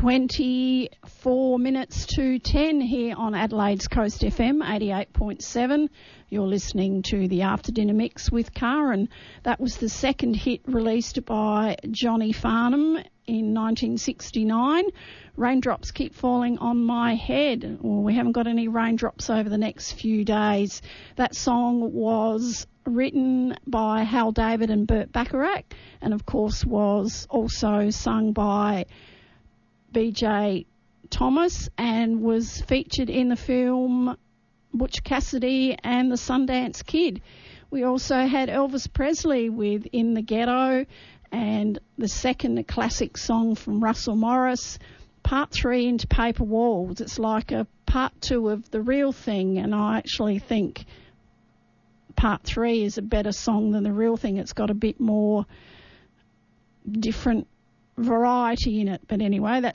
24 minutes to 10 here on Adelaide's Coast FM 88.7. You're listening to the After Dinner Mix with Karen. That was the second hit released by Johnny Farnham in 1969. Raindrops Keep Falling on My Head. Well, we haven't got any raindrops over the next few days. That song was written by Hal David and Burt Bacharach, and of course was also sung by B.J. Thomas and was featured in the film Butch Cassidy and the Sundance Kid. We also had Elvis Presley with In the Ghetto, and the second classic song from Russell Morris, Part 3 Into Paper Walls. It's like a Part 2 of The Real Thing, and I actually think Part 3 is a better song than The Real Thing. It's got a bit more different variety in it. But anyway,